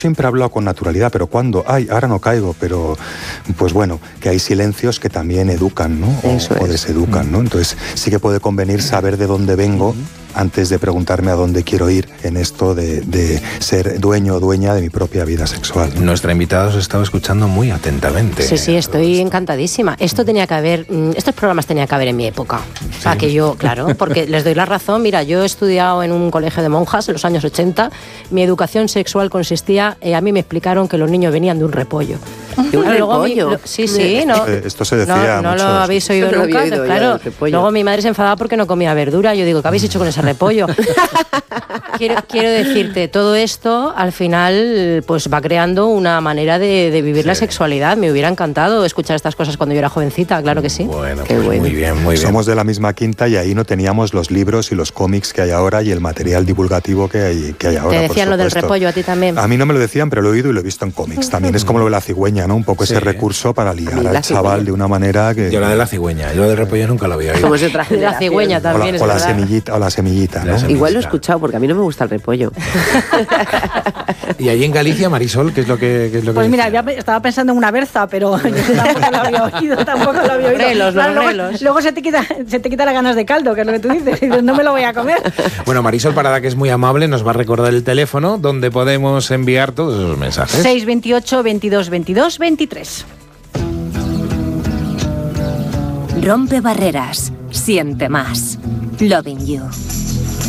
Siempre he hablado con naturalidad, pero cuando, ahora no caigo, pero pues bueno, que hay silencios que también educan, ¿no? O deseducan, ¿no? Entonces sí que puede convenir saber de dónde vengo antes de preguntarme a dónde quiero ir en esto de ser dueño o dueña de mi propia vida sexual, ¿no? Nuestra invitada os estaba escuchando muy atentamente. Sí, estoy encantadísima. Estos programas tenía que haber en mi época. O sea, que yo, claro, porque les doy la razón. Mira, yo he estudiado en un colegio de monjas en los años 80. Mi educación sexual consistía, a mí me explicaron que los niños venían de un repollo. ¿De un repollo? Sí, no. Esto se decía no lo habéis oído nunca. Claro. Luego mi madre se enfadaba porque no comía verdura. Yo digo, ¿qué habéis hecho con ese repollo? quiero decirte, todo esto al final pues va creando una manera de vivir la sexualidad. Me hubiera encantado escuchar estas cosas cuando yo era jovencita, claro que sí. Bueno, pues muy bien. Somos de la misma quinta y ahí no teníamos los libros y los cómics que hay ahora y el material divulgativo que hay ahora. ¿Te decían lo del repollo a ti también? A mí no me lo decían, pero lo he oído y lo he visto en cómics. También es como lo de la cigüeña, ¿no? Un poco ese recurso para liar al chaval de una manera que... Yo la de la cigüeña, yo del repollo nunca lo había oído. Como es otra de la cigüeña también. O la semillita, ¿no? Igual lo he escuchado porque a mí no me gusta el repollo. Y allí en Galicia, Marisol, ¿qué es lo que pues mira, ya estaba pensando en una berza, pero yo tampoco lo había oído. Los luego se te quita las ganas de caldo, que es lo que tú dices, y dices, no me lo voy a comer. Bueno, Marisol Parada, que es muy amable, nos va a recordar el teléfono donde podemos enviar todos esos mensajes. 628 22 22 23. Rompe barreras, siente más. Loving You.